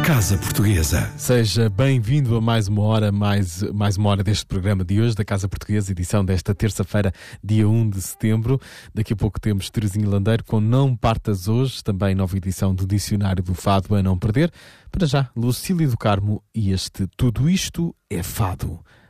Casa Portuguesa. Seja bem-vindo a mais uma hora deste programa de hoje, da Casa Portuguesa, edição desta terça-feira, dia 1 de setembro. Daqui a pouco temos Terezinha Landeiro com Não Partas Hoje, também nova edição do Dicionário do Fado a não perder. Para já, Lucília do Carmo e este Tudo Isto é Fado.